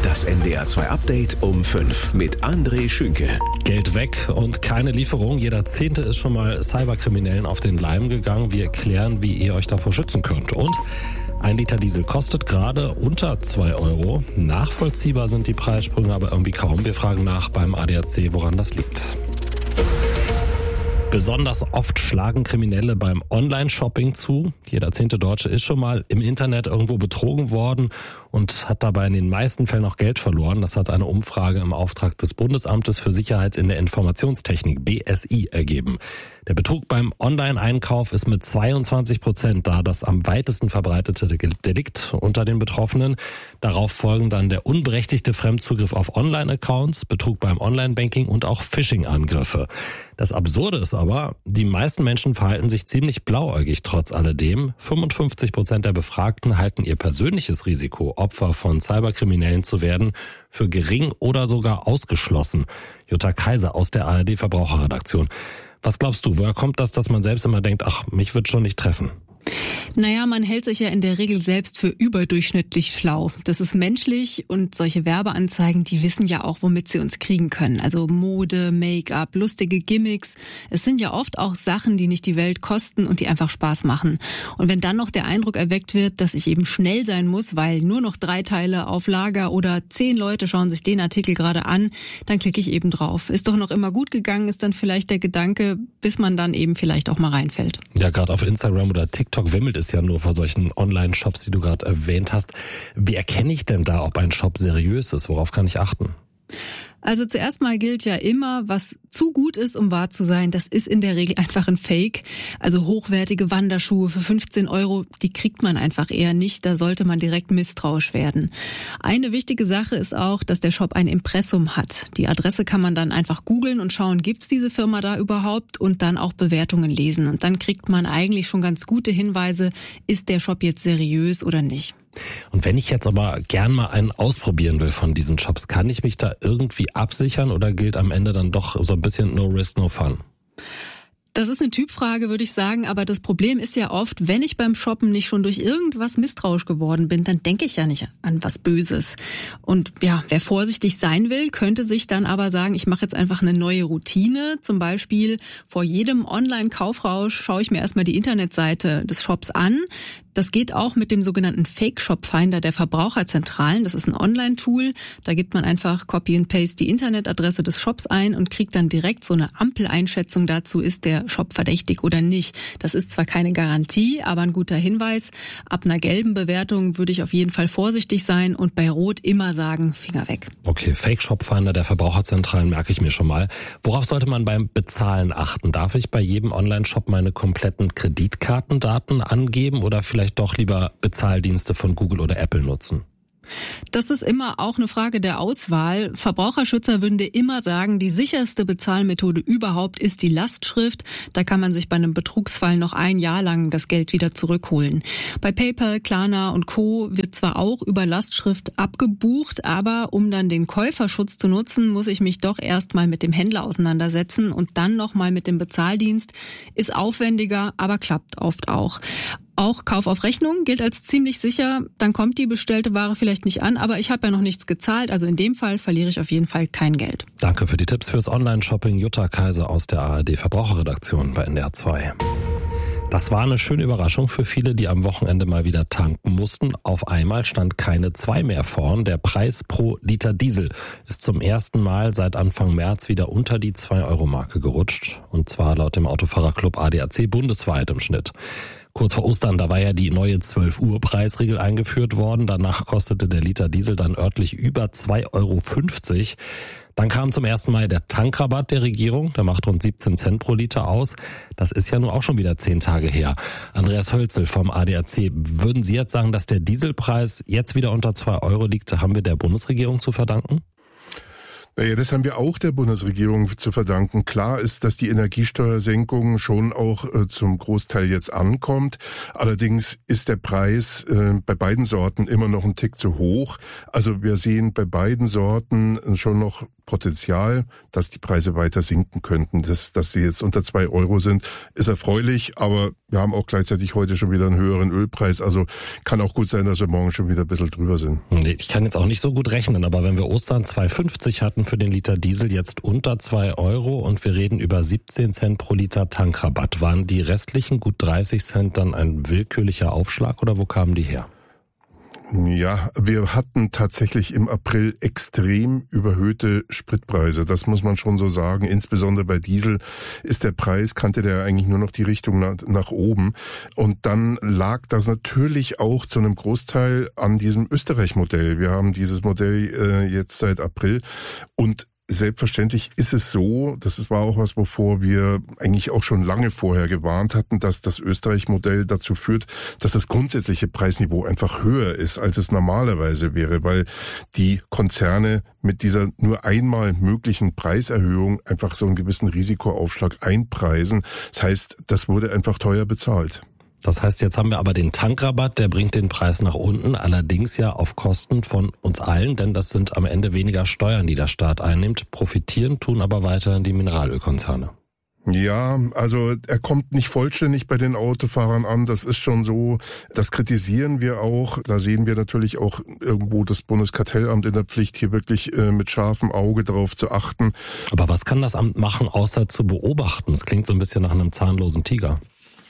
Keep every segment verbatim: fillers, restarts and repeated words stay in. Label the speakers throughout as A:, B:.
A: Das N D R zwei Update um fünf mit André Schünke.
B: Geld weg und keine Lieferung. Jeder Zehnte ist schon mal Cyberkriminellen auf den Leim gegangen. Wir erklären, wie ihr euch davor schützen könnt. Und ein Liter Diesel kostet gerade unter zwei Euro. Nachvollziehbar sind die Preissprünge aber irgendwie kaum. Wir fragen nach beim A D A C, woran das liegt. Besonders oft schlagen Kriminelle beim Online-Shopping zu. Jeder zehnte Deutsche ist schon mal im Internet irgendwo betrogen worden und hat dabei in den meisten Fällen auch Geld verloren. Das hat eine Umfrage im Auftrag des Bundesamtes für Sicherheit in der Informationstechnik, B S I, ergeben. Der Betrug beim Online-Einkauf ist mit zweiundzwanzig Prozent da das am weitesten verbreitete Delikt unter den Betroffenen. Darauf folgen dann der unberechtigte Fremdzugriff auf Online-Accounts, Betrug beim Online-Banking und auch Phishing-Angriffe. Das Absurde ist aber, die meisten Menschen verhalten sich ziemlich blauäugig trotz alledem. fünfundfünfzig Prozent der Befragten halten ihr persönliches Risiko, Opfer von Cyberkriminellen zu werden, für gering oder sogar ausgeschlossen. Jutta Kaiser aus der A R D Verbraucherredaktion. Was glaubst du, woher kommt das, dass man selbst immer denkt, ach, mich wird schon nicht treffen?
C: Naja, man hält sich ja in der Regel selbst für überdurchschnittlich schlau. Das ist menschlich und solche Werbeanzeigen, die wissen ja auch, womit sie uns kriegen können. Also Mode, Make-up, lustige Gimmicks. Es sind ja oft auch Sachen, die nicht die Welt kosten und die einfach Spaß machen. Und wenn dann noch der Eindruck erweckt wird, dass ich eben schnell sein muss, weil nur noch drei Teile auf Lager oder zehn Leute schauen sich den Artikel gerade an, dann klicke ich eben drauf. Ist doch noch immer gut gegangen, ist dann vielleicht der Gedanke, bis man dann eben vielleicht auch mal reinfällt.
B: Ja, gerade auf Instagram oder TikTok wimmelt es ja nur vor solchen Online-Shops, die du gerade erwähnt hast. Wie erkenne ich denn da, ob ein Shop seriös ist? Worauf kann ich achten?
C: Also zuerst mal gilt ja immer, was zu gut ist, um wahr zu sein, das ist in der Regel einfach ein Fake. Also hochwertige Wanderschuhe für fünfzehn Euro, die kriegt man einfach eher nicht. Da sollte man direkt misstrauisch werden. Eine wichtige Sache ist auch, dass der Shop ein Impressum hat. Die Adresse kann man dann einfach googeln und schauen, gibt's diese Firma da überhaupt, und dann auch Bewertungen lesen. Und dann kriegt man eigentlich schon ganz gute Hinweise, ist der Shop jetzt seriös oder nicht.
B: Und wenn ich jetzt aber gern mal einen ausprobieren will von diesen Shops, kann ich mich da irgendwie absichern oder gilt am Ende dann doch so ein bisschen no risk, no fun?
C: Das ist eine Typfrage, würde ich sagen, aber das Problem ist ja oft, wenn ich beim Shoppen nicht schon durch irgendwas misstrauisch geworden bin, dann denke ich ja nicht an was Böses. Und ja, wer vorsichtig sein will, könnte sich dann aber sagen, ich mache jetzt einfach eine neue Routine. Zum Beispiel vor jedem Online-Kaufrausch schaue ich mir erstmal die Internetseite des Shops an. Das geht auch mit dem sogenannten Fake-Shop-Finder der Verbraucherzentralen. Das ist ein Online-Tool. Da gibt man einfach Copy and Paste die Internetadresse des Shops ein und kriegt dann direkt so eine Ampeleinschätzung dazu, ist der Shop verdächtig oder nicht. Das ist zwar keine Garantie, aber ein guter Hinweis. Ab einer gelben Bewertung würde ich auf jeden Fall vorsichtig sein und bei Rot immer sagen, Finger weg.
B: Okay, Fake-Shop-Finder der Verbraucherzentralen merke ich mir schon mal. Worauf sollte man beim Bezahlen achten? Darf ich bei jedem Online-Shop meine kompletten Kreditkartendaten angeben oder vielleicht doch lieber Bezahldienste von Google oder Apple nutzen?
C: Das ist immer auch eine Frage der Auswahl. Verbraucherschützer würden dir immer sagen, die sicherste Bezahlmethode überhaupt ist die Lastschrift. Da kann man sich bei einem Betrugsfall noch ein Jahr lang das Geld wieder zurückholen. Bei PayPal, Klarna und Co. wird zwar auch über Lastschrift abgebucht, aber um dann den Käuferschutz zu nutzen, muss ich mich doch erst mal mit dem Händler auseinandersetzen und dann noch mal mit dem Bezahldienst. Ist aufwendiger, aber klappt oft auch. Auch Kauf auf Rechnung gilt als ziemlich sicher. Dann kommt die bestellte Ware vielleicht nicht an, aber ich habe ja noch nichts gezahlt. Also in dem Fall verliere ich auf jeden Fall kein Geld.
B: Danke für die Tipps fürs Online-Shopping. Jutta Kaiser aus der A R D Verbraucherredaktion bei N D R zwei. Das war eine schöne Überraschung für viele, die am Wochenende mal wieder tanken mussten. Auf einmal stand keine zwei mehr vorn. Der Preis pro Liter Diesel ist zum ersten Mal seit Anfang März wieder unter die zwei Euro Marke gerutscht. Und zwar laut dem Autofahrerclub A D A C bundesweit im Schnitt. Kurz vor Ostern, da war ja die neue zwölf Uhr Preisregel eingeführt worden. Danach kostete der Liter Diesel dann örtlich über zwei Euro fünfzig. Dann kam zum ersten Mal der Tankrabatt der Regierung. Der macht rund siebzehn Cent pro Liter aus. Das ist ja nun auch schon wieder zehn Tage her. Andreas Hölzel vom A D A C. Würden Sie jetzt sagen, dass der Dieselpreis jetzt wieder unter zwei Euro liegt? Haben wir der Bundesregierung zu verdanken?
D: Naja, das haben wir auch der Bundesregierung zu verdanken. Klar ist, dass die Energiesteuersenkung schon auch äh, zum Großteil jetzt ankommt. Allerdings ist der Preis äh, bei beiden Sorten immer noch ein Tick zu hoch. Also wir sehen bei beiden Sorten schon noch Potenzial, dass die Preise weiter sinken könnten. Das, dass sie jetzt unter zwei Euro sind, ist erfreulich, aber wir haben auch gleichzeitig heute schon wieder einen höheren Ölpreis. Also kann auch gut sein, dass wir morgen schon wieder ein bisschen drüber sind.
B: Ich kann jetzt auch nicht so gut rechnen, aber wenn wir Ostern zwei fünfzig hatten für den Liter Diesel, jetzt unter zwei Euro und wir reden über siebzehn Cent pro Liter Tankrabatt, waren die restlichen gut dreißig Cent dann ein willkürlicher Aufschlag oder wo kamen die her?
D: Ja, wir hatten tatsächlich im April extrem überhöhte Spritpreise. Das muss man schon so sagen. Insbesondere bei Diesel ist der Preis, kannte der eigentlich nur noch die Richtung nach, nach oben. Und dann lag das natürlich auch zu einem Großteil an diesem Österreich-Modell. Wir haben dieses Modell äh, jetzt seit April und selbstverständlich ist es so, das war auch was, wovor wir eigentlich auch schon lange vorher gewarnt hatten, dass das Österreich-Modell dazu führt, dass das grundsätzliche Preisniveau einfach höher ist, als es normalerweise wäre, weil die Konzerne mit dieser nur einmal möglichen Preiserhöhung einfach so einen gewissen Risikoaufschlag einpreisen. Das heißt, das wurde einfach teuer bezahlt.
B: Das heißt, jetzt haben wir aber den Tankrabatt, der bringt den Preis nach unten, allerdings ja auf Kosten von uns allen, denn das sind am Ende weniger Steuern, die der Staat einnimmt. Profitieren tun aber weiterhin die Mineralölkonzerne.
D: Ja, also er kommt nicht vollständig bei den Autofahrern an, das ist schon so, das kritisieren wir auch. Da sehen wir natürlich auch irgendwo das Bundeskartellamt in der Pflicht, hier wirklich äh, mit scharfem Auge darauf zu achten.
B: Aber was kann das Amt machen, außer zu beobachten? Es klingt so ein bisschen nach einem zahnlosen Tiger.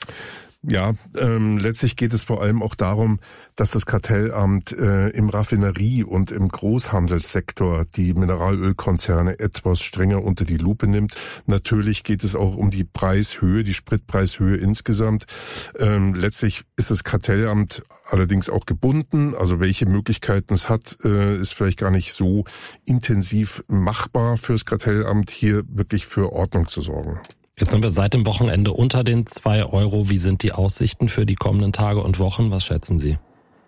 D: Ja, ähm, letztlich geht es vor allem auch darum, dass das Kartellamt äh, im Raffinerie- und im Großhandelssektor die Mineralölkonzerne etwas strenger unter die Lupe nimmt. Natürlich geht es auch um die Preishöhe, die Spritpreishöhe insgesamt. Ähm, letztlich ist das Kartellamt allerdings auch gebunden. Also welche Möglichkeiten es hat, äh, ist vielleicht gar nicht so intensiv machbar fürs Kartellamt, hier wirklich für Ordnung zu sorgen.
B: Jetzt sind wir seit dem Wochenende unter den zwei Euro. Wie sind die Aussichten für die kommenden Tage und Wochen? Was schätzen Sie?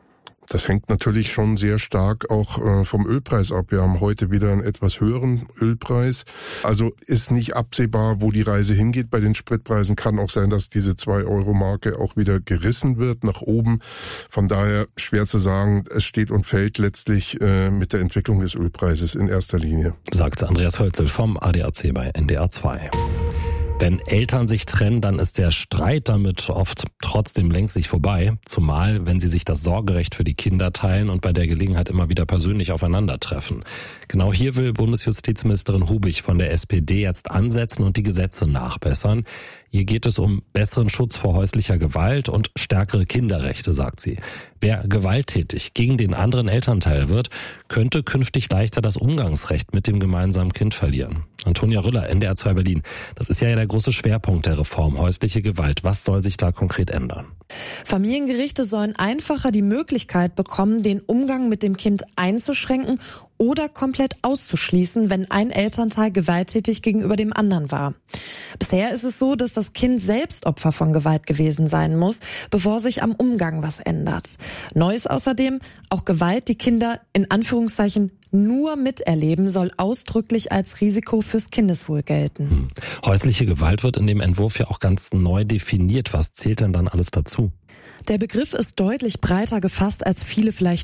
D: Das hängt natürlich schon sehr stark auch äh, vom Ölpreis ab. Wir haben heute wieder einen etwas höheren Ölpreis. Also ist nicht absehbar, wo die Reise hingeht. Bei den Spritpreisen kann auch sein, dass diese zwei Euro Marke auch wieder gerissen wird nach oben. Von daher schwer zu sagen, es steht und fällt letztlich äh, mit der Entwicklung des Ölpreises in erster Linie.
B: Sagte Andreas Hölzel vom A D A C bei N D R zwei. Wenn Eltern sich trennen, dann ist der Streit damit oft trotzdem längst nicht vorbei. Zumal, wenn sie sich das Sorgerecht für die Kinder teilen und bei der Gelegenheit immer wieder persönlich aufeinandertreffen. Genau hier will Bundesjustizministerin Hubig von der S P D jetzt ansetzen und die Gesetze nachbessern. Hier geht es um besseren Schutz vor häuslicher Gewalt und stärkere Kinderrechte, sagt sie. Wer gewalttätig gegen den anderen Elternteil wird, könnte künftig leichter das Umgangsrecht mit dem gemeinsamen Kind verlieren. Antonia Rüller, N D R zwei Berlin. Das ist ja der große Schwerpunkt der Reform, häusliche Gewalt. Was soll sich da konkret ändern?
E: Familiengerichte sollen einfacher die Möglichkeit bekommen, den Umgang mit dem Kind einzuschränken oder komplett auszuschließen, wenn ein Elternteil gewalttätig gegenüber dem anderen war. Bisher ist es so, dass das Kind selbst Opfer von Gewalt gewesen sein muss, bevor sich am Umgang was ändert. Neu ist außerdem, auch Gewalt, die Kinder in Anführungszeichen nur miterleben, soll ausdrücklich als Risiko fürs Kindeswohl gelten.
B: Hm. Häusliche Gewalt wird in dem Entwurf ja auch ganz neu definiert. Was zählt denn dann alles dazu?
E: Der Begriff ist deutlich breiter gefasst, als viele vielleicht